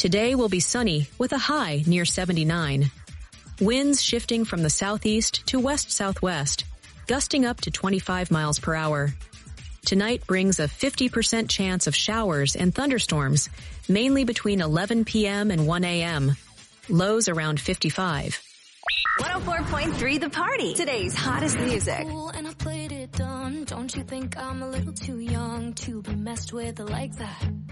Today will be sunny with a high near 79. Winds shifting from the southeast to west-southwest, gusting up to 25 miles per hour. Tonight brings a 50% chance of showers and thunderstorms, mainly between 11 p.m. and 1 a.m. Lows around 55. 104.3 The Party. Today's hottest music. And I played it dumb. Don't you think I'm a little too young to be messed with like that?